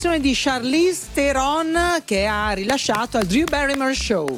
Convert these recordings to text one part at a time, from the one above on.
di Charlize Theron che ha rilasciato al Drew Barrymore Show.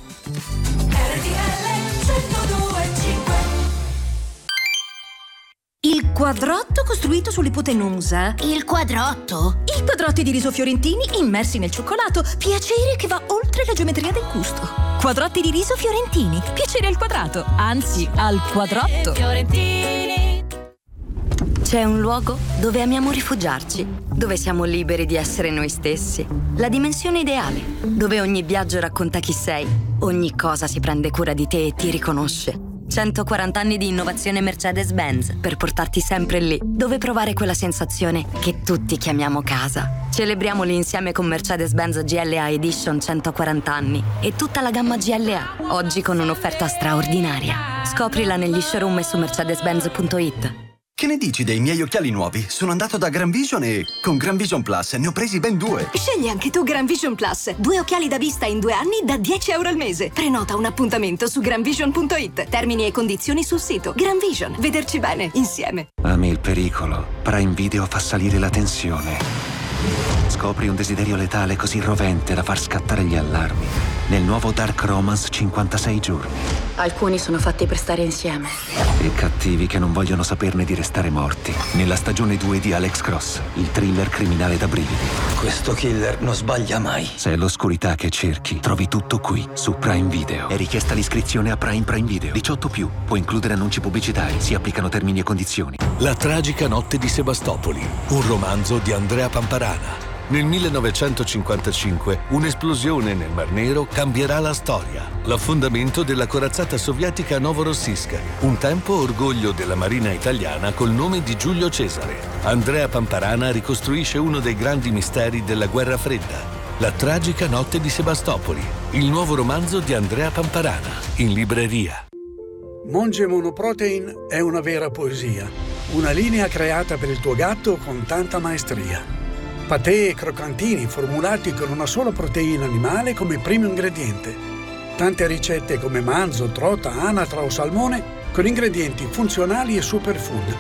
Il quadrotto costruito sull'ipotenusa. Il quadrotto? I quadrotti di riso fiorentini immersi nel cioccolato. Piacere che va oltre la geometria del gusto. Quadrotti di riso fiorentini. Piacere al quadrato, anzi al quadrotto. Fiorentini. C'è un luogo dove amiamo rifugiarci, dove siamo liberi di essere noi stessi. La dimensione ideale, dove ogni viaggio racconta chi sei, ogni cosa si prende cura di te e ti riconosce. 140 anni di innovazione Mercedes-Benz per portarti sempre lì, dove provare quella sensazione che tutti chiamiamo casa. Celebriamoli insieme con Mercedes-Benz GLA Edition 140 anni e tutta la gamma GLA, oggi con un'offerta straordinaria. Scoprila negli showroom e su mercedes-benz.it. Che ne dici dei miei occhiali nuovi? Sono andato da Gran Vision e con Gran Vision Plus ne ho presi ben 2. Scegli anche tu Gran Vision Plus. 2 occhiali da vista in 2 anni da €10 al mese. Prenota un appuntamento su granvision.it. Termini e condizioni sul sito. Gran Vision. Vederci bene, insieme. Ami il pericolo. Prime Video fa salire la tensione. Scopri un desiderio letale così rovente da far scattare gli allarmi. Nel nuovo Dark Romance 56 giorni. Alcuni sono fatti per stare insieme. E cattivi che non vogliono saperne di restare morti. Nella stagione 2 di Alex Cross, il thriller criminale da brividi. Questo killer non sbaglia mai. Se è l'oscurità che cerchi, trovi tutto qui, su Prime Video. È richiesta l'iscrizione a Prime Video. 18+. Può includere annunci pubblicitari. Si applicano termini e condizioni. La tragica notte di Sebastopoli, un romanzo di Andrea Pamparana. Nel 1955 un'esplosione nel Mar Nero cambierà la storia. L'affondamento della corazzata sovietica Novorossiysk, un tempo orgoglio della marina italiana col nome di Giulio Cesare. Andrea Pamparana ricostruisce uno dei grandi misteri della guerra fredda. La tragica notte di Sebastopoli, il nuovo romanzo di Andrea Pamparana, in libreria. Monge Monoprotein è una vera poesia, una linea creata per il tuo gatto con tanta maestria. Patè e croccantini formulati con una sola proteina animale come primo ingrediente. Tante ricette come manzo, trota, anatra o salmone con ingredienti funzionali e superfood.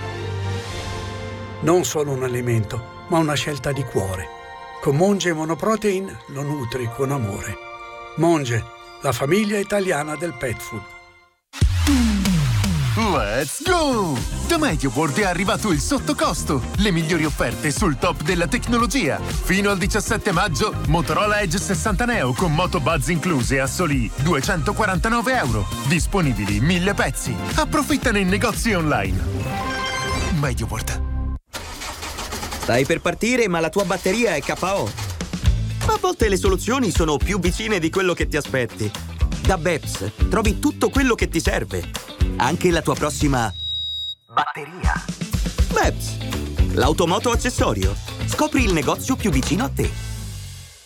Non solo un alimento, ma una scelta di cuore. Con Monge Monoprotein lo nutri con amore. Monge, la famiglia italiana del pet food. Let's go! Da MediaWorld è arrivato il sottocosto, le migliori offerte sul top della tecnologia. Fino al 17 maggio, Motorola Edge 60 Neo con Moto Buzz incluse a soli €249. Disponibili 1000 pezzi. Approfittane in negozi online. MediaWorld. Stai per partire, ma la tua batteria è KO. A volte le soluzioni sono più vicine di quello che ti aspetti. Da Beps trovi tutto quello che ti serve, anche la tua prossima batteria. Beps, l'automoto accessorio. Scopri il negozio più vicino a te.